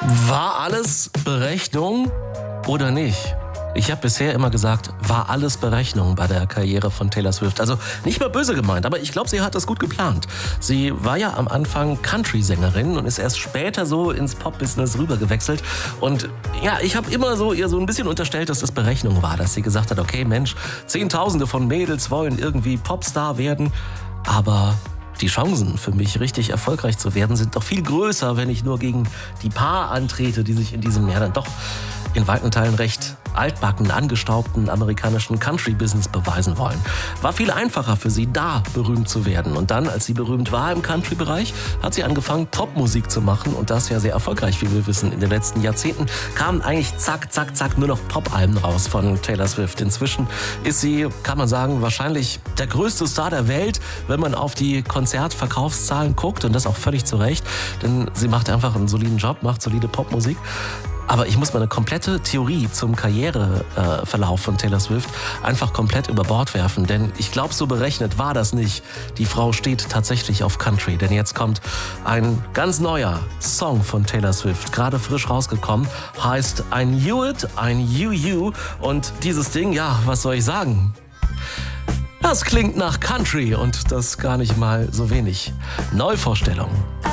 War alles Berechnung oder nicht? Ich habe bisher immer gesagt, war alles Berechnung bei der Karriere von Taylor Swift. Also nicht mal böse gemeint, aber ich glaube, sie hat das gut geplant. Sie war ja am Anfang Country-Sängerin und ist erst später so ins Pop-Business rübergewechselt. Und ja, ich habe immer so ihr so ein bisschen unterstellt, dass das Berechnung war, dass sie gesagt hat, okay, Mensch, Zehntausende von Mädels wollen irgendwie Popstar werden, aber die Chancen für mich, richtig erfolgreich zu werden, sind doch viel größer, wenn ich nur gegen die paar antrete, die sich in diesem Jahr dann doch in weiten Teilen recht altbacken, angestaubten amerikanischen Country-Business beweisen wollen. War viel einfacher für sie, da berühmt zu werden. Und dann, als sie berühmt war im Country-Bereich, hat sie angefangen, Popmusik zu machen. Und das ja sehr erfolgreich, wie wir wissen. In den letzten Jahrzehnten kamen eigentlich zack, zack, zack nur noch Pop-Alben raus von Taylor Swift. Inzwischen ist sie, kann man sagen, wahrscheinlich der größte Star der Welt, wenn man auf die Konzertverkaufszahlen guckt. Und das auch völlig zu Recht. Denn sie macht einfach einen soliden Job, macht solide Popmusik. Aber ich muss meine komplette Theorie zum Karriereverlauf von Taylor Swift einfach komplett über Bord werfen. Denn ich glaube, so berechnet war das nicht. Die Frau steht tatsächlich auf Country. Denn jetzt kommt ein ganz neuer Song von Taylor Swift, gerade frisch rausgekommen, heißt I Knew It, I Knew You. Und dieses Ding, ja, was soll ich sagen? Das klingt nach Country und das gar nicht mal so wenig. Neuvorstellung.